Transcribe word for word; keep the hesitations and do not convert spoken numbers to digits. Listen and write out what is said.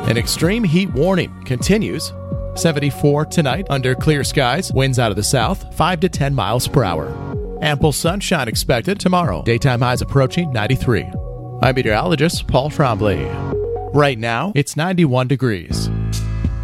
An extreme heat warning continues. seventy-four tonight under clear skies. Winds out of the south, five to ten miles per hour. Ample sunshine expected tomorrow. Daytime highs approaching ninety-three. I'm meteorologist Paul Trombley. Right now, it's ninety-one degrees.